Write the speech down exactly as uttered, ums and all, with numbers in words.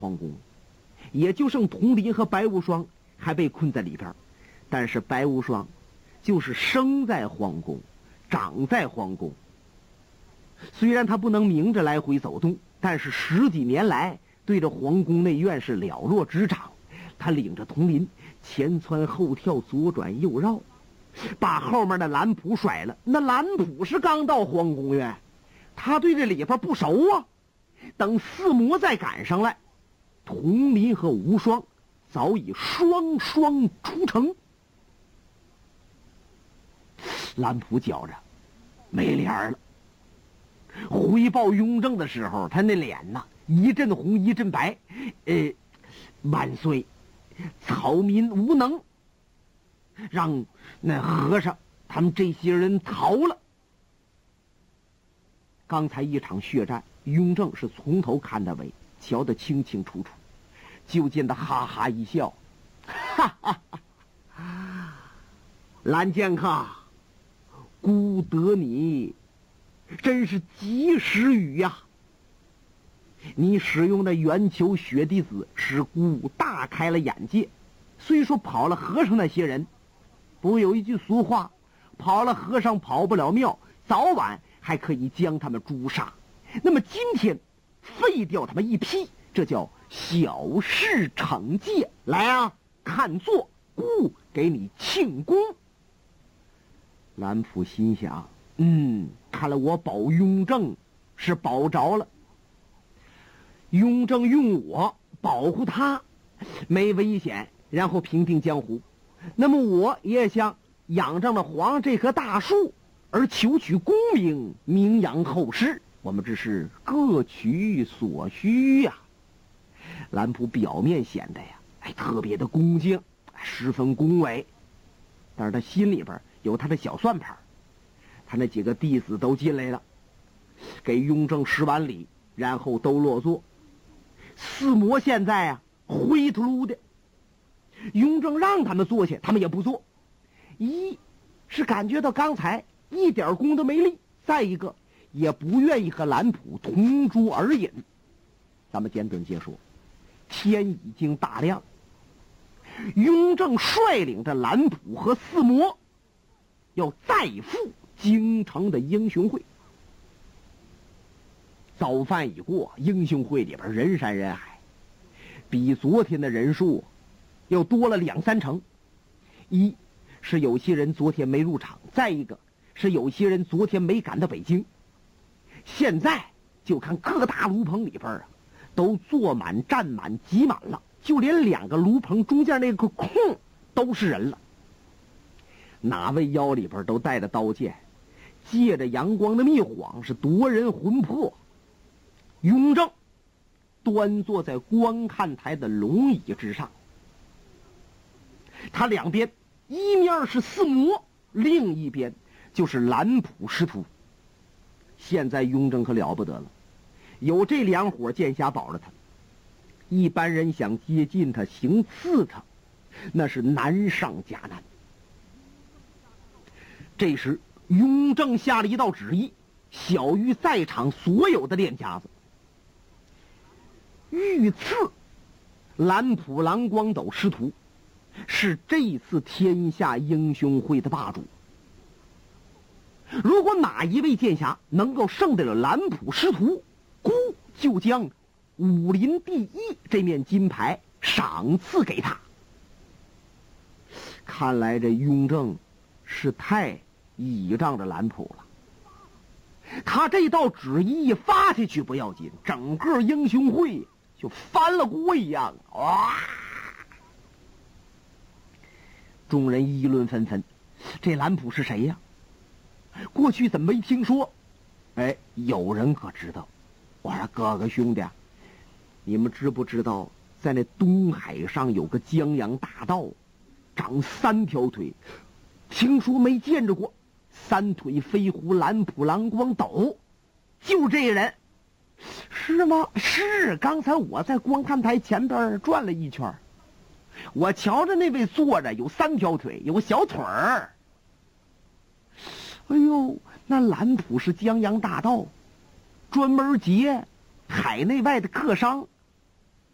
皇宫，也就剩佟林和白无双还被困在里边。但是白无双就是生在皇宫，长在皇宫，虽然他不能明着来回走动，但是十几年来对着皇宫内院是了若指掌。他领着佟林前窜后跳，左转右绕，把后面的蓝普甩了。那蓝普是刚到皇宫院，他对这里边不熟啊。等四魔再赶上来，佟林和无双早已双双出城。蓝普觉着没脸了。回报雍正的时候，他那脸呐一阵红一阵白。呃，万岁，草民无能，让那和尚他们这些人逃了。刚才一场血战，雍正是从头看到尾，瞧得清清楚楚。就见他哈哈一笑，哈哈哈！蓝剑客，孤得你真是及时雨呀！你使用的圆球雪滴子使孤大开了眼界。虽说跑了和尚那些人，不过有一句俗话，跑了和尚跑不了庙，早晚还可以将他们诛杀。那么今天废掉他们一批，这叫小事惩戒。来啊，看座，孤给你庆功。蓝普心想，嗯，看来我保雍正是保着了。雍正用我保护他，没危险，然后平定江湖。那么我也想仰仗着皇上这棵大树而求取功名，名扬后世。我们这是各取所需呀、啊。蓝普表面显得呀，哎，特别的恭敬，十分恭维，但是他心里边有他的小算盘。他那几个弟子都进来了，给雍正施完礼，然后都落座。四魔现在啊灰秃噜的，雍正让他们坐下，他们也不坐。一是感觉到刚才一点功都没立，再一个也不愿意和蓝普同桌而饮。咱们简短接说，天已经大亮，雍正率领着蓝普和四魔要再赴京城的英雄会。早饭已过，英雄会里边人山人海，比昨天的人数又多了两三成。一是有些人昨天没入场，再一个是有些人昨天没赶到北京。现在就看各大炉棚里边啊，都坐满站满挤满了，就连两个炉棚中间那个空都是人了。哪位腰里边都带着刀剑，借着阳光的密晃，是夺人魂魄。雍正端坐在观看台的龙椅之上，他两边一面是四魔，另一边就是蓝普师徒。现在雍正可了不得了，有这两伙剑侠保着他，一般人想接近他行刺他，那是难上加难。这时雍正下了一道旨意，晓谕在场所有的练家子，御赐蓝普蓝光斗师徒是这次天下英雄会的霸主。如果哪一位剑侠能够胜得了蓝普师徒，孤就将武林第一这面金牌赏赐给他。看来这雍正是太倚仗着蓝普了。他这道旨意一发下去不要紧，整个英雄会就翻了锅一样，哇！众人议论纷纷，这蓝普是谁呀？过去怎么没听说？哎，有人可知道。我说哥哥兄弟，你们知不知道，在那东海上有个江洋大盗，长三条腿，听说没见着过。三腿飞狐蓝普蓝光斗，就这人。是吗？是，刚才我在观看台前边转了一圈，我瞧着那位坐着有三条腿，有个小腿儿。哎呦，那蓝普是江洋大盗，专门劫海内外的客商，